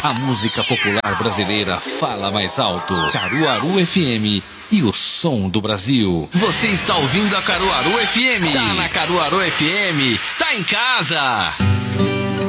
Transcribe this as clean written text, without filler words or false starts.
A música popular brasileira fala mais alto. Caruaru FM e o som do Brasil. Você está ouvindo a Caruaru FM. Tá na Caruaru FM. Tá em casa.